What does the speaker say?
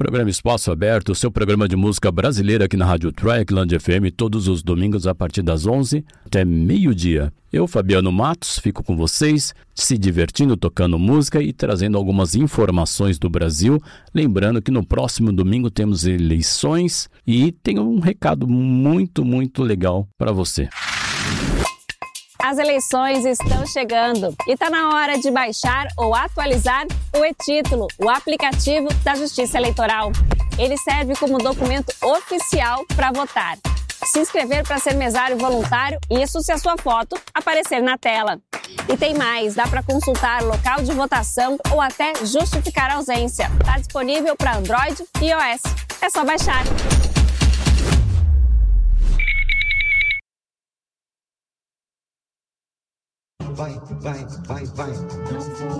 Programa Espaço Aberto, seu programa de música brasileira aqui na Rádio Trackland FM, todos os domingos a partir das 11 até meio-dia. Eu, Fabiano Matos, fico com vocês, se divertindo, tocando música e trazendo algumas informações do Brasil. Lembrando que no próximo domingo temos eleições e tem um recado muito, muito legal para você. As eleições estão chegando e está na hora de baixar ou atualizar o e-Título, o aplicativo da Justiça Eleitoral. Ele serve como documento oficial para votar. Se inscrever para ser mesário voluntário, isso se a sua foto aparecer na tela. E tem mais, dá para consultar local de votação ou até justificar a ausência. Está disponível para Android e iOS. É só baixar. Vai.